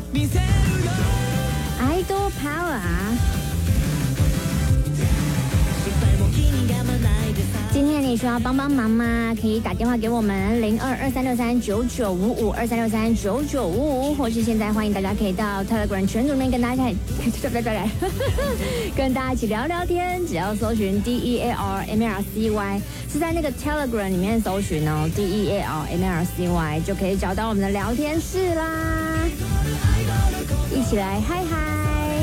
Idol Power。今天你需要帮帮忙吗？可以打电话给我们0223639955，23639955，或是现在欢迎大家可以到 Telegram 群组里面跟大家跟大家一起聊聊天，只要搜寻 DEARMLCY， 是在那个 Telegram 里面搜寻哦 DEARMLCY 就可以找到我们的聊天室啦，一起来嗨嗨。